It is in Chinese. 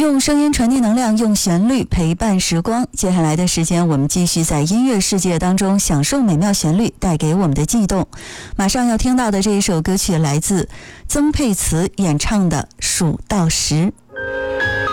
用声音传递能量，用旋律陪伴时光。接下来的时间，我们继续在音乐世界当中享受美妙旋律带给我们的悸动。马上要听到的这一首歌曲来自曾沛慈演唱的《数到10》。